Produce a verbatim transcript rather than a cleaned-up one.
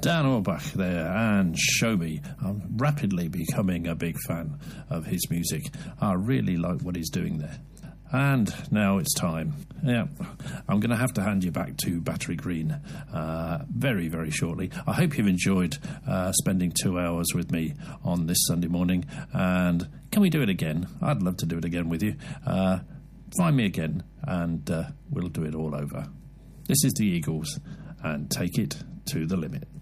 Dan Auerbach there, and Show Me. I'm rapidly becoming a big fan of his music. I really like what he's doing there. And now it's time. Yeah, I'm going to have to hand you back to Battery Green uh, very, very shortly. I hope you've enjoyed uh, spending two hours with me on this Sunday morning. And can we do it again? I'd love to do it again with you. Uh, find me again, and uh, we'll do it all over. This is the Eagles, and Take It to the Limit.